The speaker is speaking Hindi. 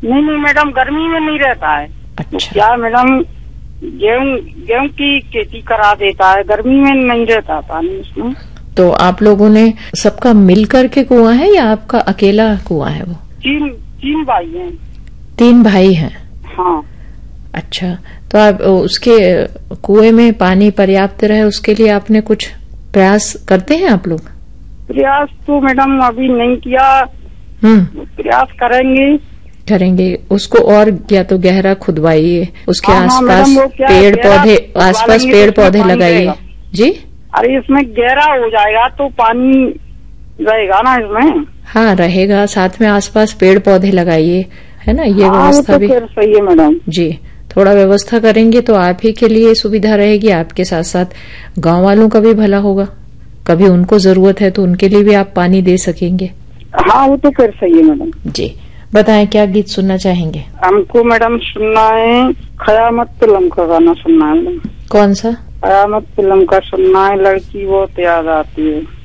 नहीं नहीं मैडम, गर्मी में नहीं रहता है। अच्छा। क्या मैडम, गेहूं की खेती करा देता है, गर्मी में नहीं रहता पानी उसमें। तो आप लोगों ने सबका मिल करके कुआं है या आपका अकेला कुआं है वो? तीन भाई हैं। 3 भाई हैं? हाँ। अच्छा, तो आप उसके कुएं में पानी पर्याप्त रहे उसके लिए आपने कुछ प्रयास करते हैं आप लोग? प्रयास तो मैडम अभी नहीं किया। प्रयास करेंगे उसको और या तो गहरा खुदवाइए, उसके हाँ, आसपास पेड़ पौधे लगाइए। जी, अरे इसमें गहरा हो जाएगा तो पानी रहेगा ना इसमें। हाँ रहेगा, साथ में आसपास पेड़ पौधे लगाइए, है ना, ये व्यवस्था भी सही है मैडम जी। थोड़ा व्यवस्था करेंगे तो आप ही के लिए सुविधा रहेगी, आपके साथ साथ गांव वालों का भी भला होगा। कभी उनको जरूरत है तो उनके लिए भी आप पानी दे सकेंगे। हाँ वो तो फिर सही है मैडम जी। बताएं क्या गीत सुनना चाहेंगे? हमको मैडम सुनना है कयामत फिल्म का गाना सुनना है मैडम। कौन सा? कयामत फिल्म का सुनना है, लड़की बहुत याद आती है।